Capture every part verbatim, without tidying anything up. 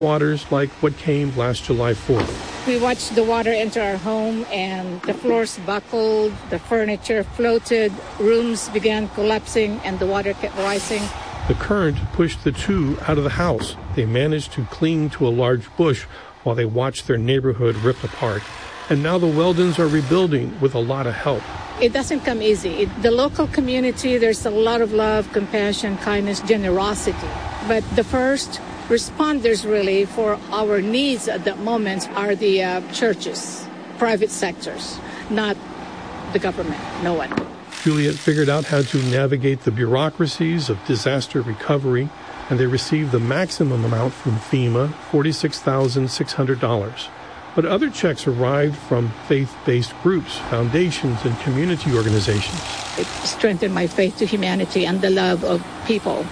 waters like what came last July fourth. We watched the water enter our home and the floors buckled, the furniture floated, rooms began collapsing, and the water kept rising. The current pushed the two out of the house. They managed to cling to a large bush while they watched their neighborhood ripped apart. And now the Weldons are rebuilding with a lot of help. It doesn't come easy. It, the local community, there's a lot of love, compassion, kindness, generosity. But the first responders really for our needs at that moment are the uh, churches, private sectors, not the government, no one. Juliet figured out how to navigate the bureaucracies of disaster recovery, and they received the maximum amount from FEMA, forty-six thousand six hundred dollars. But other checks arrived from faith-based groups, foundations, and community organizations. It strengthened my faith to humanity and the love of people.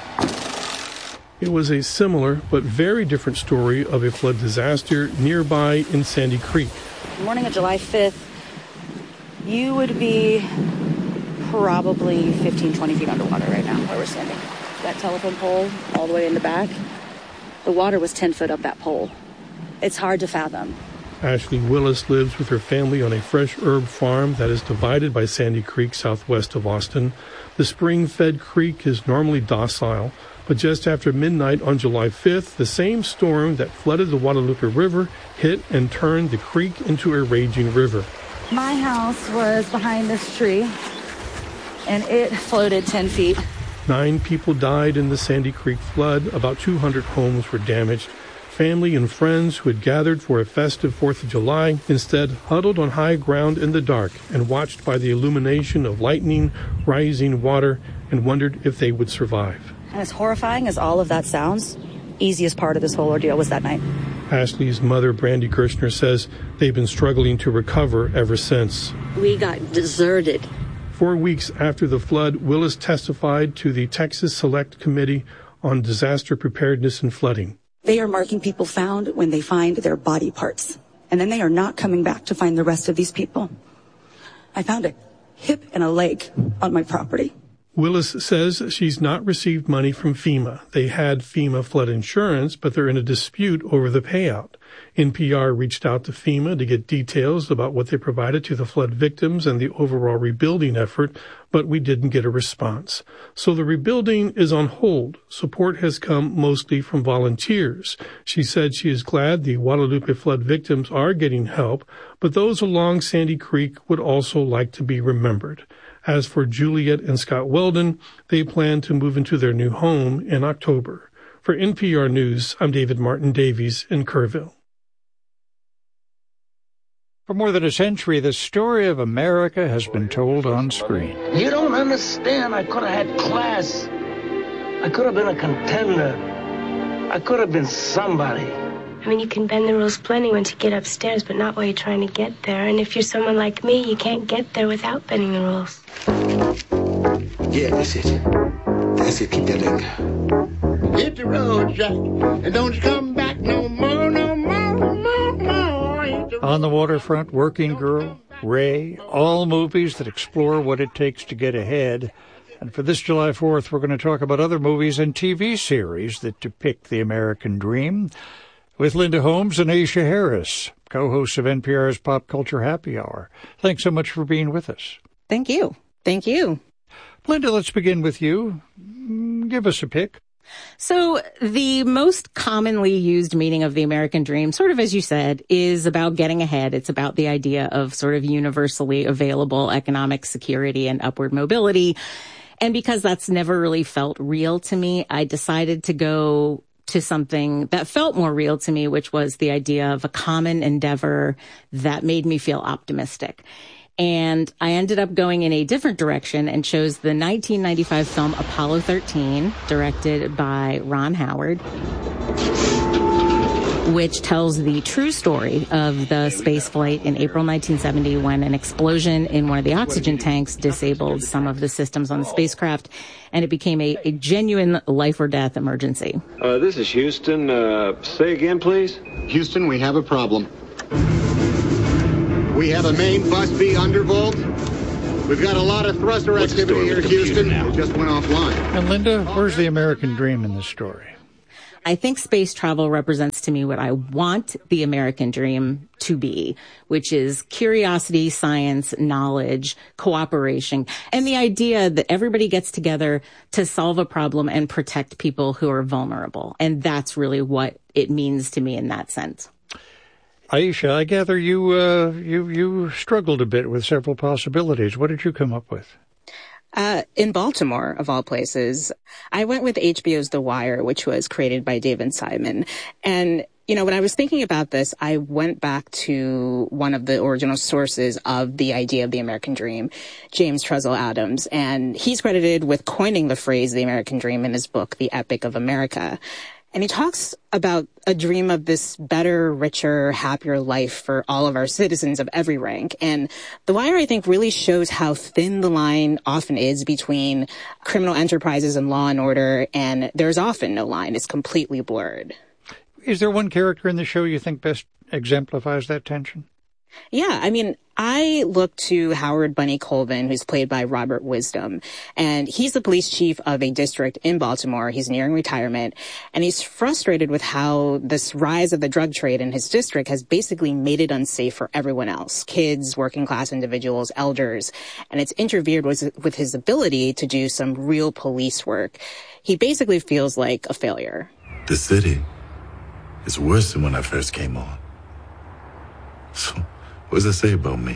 It was a similar but very different story of a flood disaster nearby in Sandy Creek. The morning of July fifth, you would be probably fifteen, twenty feet underwater right now where we're standing. That telephone pole all the way in the back, the water was ten foot up that pole. It's hard to fathom. Ashley Willis lives with her family on a fresh herb farm that is divided by Sandy Creek southwest of Austin. The spring-fed creek is normally docile, but just after midnight on July fifth, the same storm that flooded the Guadalupe River hit and turned the creek into a raging river. My house was behind this tree, and it floated ten feet. Nine people died in the Sandy Creek flood. About two hundred homes were damaged. Family and friends who had gathered for a festive fourth of July instead huddled on high ground in the dark and watched by the illumination of lightning, rising water, and wondered if they would survive. And as horrifying as all of that sounds, easiest part of this whole ordeal was that night. Ashley's mother, Brandy Kirshner, says they've been struggling to recover ever since. We got deserted. Four weeks after the flood, Willis testified to the Texas Select Committee on Disaster Preparedness and Flooding. They are marking people found when they find their body parts, and then they are not coming back to find the rest of these people. I found a hip and a leg on my property. Willis says she's not received money from FEMA. They had FEMA flood insurance, but they're in a dispute over the payout. N P R reached out to FEMA to get details about what they provided to the flood victims and the overall rebuilding effort, but we didn't get a response. So the rebuilding is on hold. Support has come mostly from volunteers. She said she is glad the Guadalupe flood victims are getting help, but those along Sandy Creek would also like to be remembered. As for Juliet and Scott Weldon, they plan to move into their new home in October. For N P R News, I'm David Martin Davies in Kerrville. For more than a century, the story of America has been told on screen. You don't understand. I could have had class. I could have been a contender. I could have been somebody. I mean, you can bend the rules plenty once you get upstairs, but not while you're trying to get there. And if you're someone like me, you can't get there without bending the rules. Yeah, that's it. That's it. Keep that leg. Hit the road, Jack, and don't you come back no more, no more, no more, no more. On the Waterfront, Working Girl, Ray, all movies that explore what it takes to get ahead. And for this July fourth, we're going to talk about other movies and T V series that depict the American dream with Linda Holmes and Aisha Harris, co-hosts of N P R's Pop Culture Happy Hour. Thanks so much for being with us. Thank you. Thank you. Linda, let's begin with you. Give us a pick. So the most commonly used meaning of the American dream, sort of as you said, is about getting ahead. It's about the idea of sort of universally available economic security and upward mobility. And because that's never really felt real to me, I decided to go to something that felt more real to me, which was the idea of a common endeavor that made me feel optimistic. And I ended up going in a different direction and chose the nineteen ninety-five film Apollo thirteen, directed by Ron Howard, which tells the true story of the space flight in April nineteen seventy when an explosion in one of the oxygen tanks disabled some of the systems on the spacecraft, and it became a, a genuine life or death emergency. Uh, this is Houston. Uh, say again, please. Houston, we have a problem. We have a main bus B undervolt. We've got a lot of thruster What's activity here, Houston. Now? It just went offline. And Linda, where's the American dream in this story? I think space travel represents to me what I want the American dream to be, which is curiosity, science, knowledge, cooperation, and the idea that everybody gets together to solve a problem and protect people who are vulnerable. And that's really what it means to me in that sense. Aisha, I gather you, uh, you, you struggled a bit with several possibilities. What did you come up with? Uh, in Baltimore, of all places, I went with H B O's The Wire, which was created by David Simon. And, you know, when I was thinking about this, I went back to one of the original sources of the idea of the American dream, James Trezell Adams. And he's credited with coining the phrase the American dream in his book, The Epic of America. And he talks about a dream of this better, richer, happier life for all of our citizens of every rank. And The Wire, I think, really shows how thin the line often is between criminal enterprises and law and order. And there's often no line. It's completely blurred. Is there one character in the show you think best exemplifies that tension? Yeah, I mean, I look to Howard Bunny Colvin, who's played by Robert Wisdom, and he's the police chief of a district in Baltimore. He's nearing retirement, and he's frustrated with how this rise of the drug trade in his district has basically made it unsafe for everyone else, kids, working class individuals, elders, and it's interfered with, with his ability to do some real police work. He basically feels like a failure. The city is worse than when I first came on. So, what does that say about me?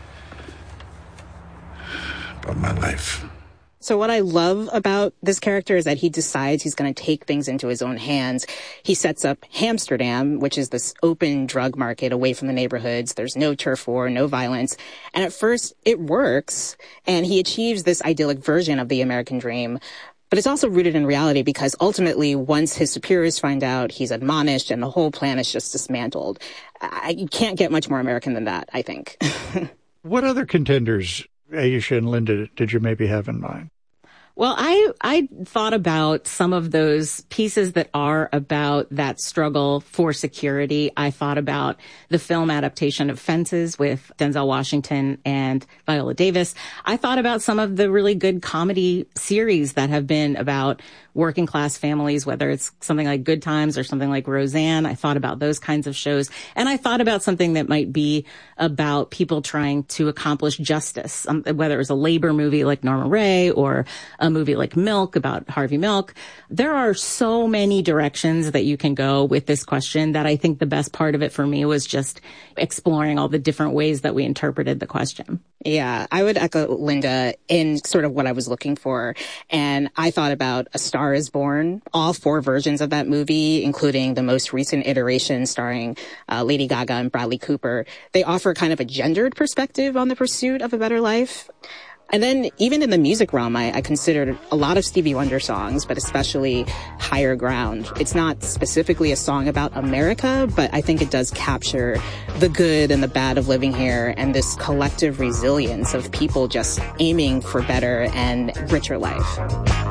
About my life? So what I love about this character is that he decides he's going to take things into his own hands. He sets up Hamsterdam, which is this open drug market away from the neighborhoods. There's no turf war, no violence. And at first, it works. And he achieves this idyllic version of the American dream. But it's also rooted in reality because ultimately, once his superiors find out, he's admonished and the whole plan is just dismantled. I, you can't get much more American than that, I think. What other contenders, Aisha and Linda, did you maybe have in mind? Well, I, I thought about some of those pieces that are about that struggle for security. I thought about the film adaptation of Fences with Denzel Washington and Viola Davis. I thought about some of the really good comedy series that have been about working class families, whether it's something like Good Times or something like Roseanne. I thought about those kinds of shows. And I thought about something that might be about people trying to accomplish justice, um, whether it was a labor movie like Norma Rae or a movie like Milk about Harvey Milk. There are so many directions that you can go with this question that I think the best part of it for me was just exploring all the different ways that we interpreted the question. Yeah, I would echo Linda in sort of what I was looking for. And I thought about A Star is Born, all four versions of that movie, including the most recent iteration starring uh, Lady Gaga and Bradley Cooper. They offer kind of a gendered perspective on the pursuit of a better life. And then even in the music realm, I, I considered a lot of Stevie Wonder songs, but especially Higher Ground. It's not specifically a song about America, but I think it does capture the good and the bad of living here and this collective resilience of people just aiming for better and richer life.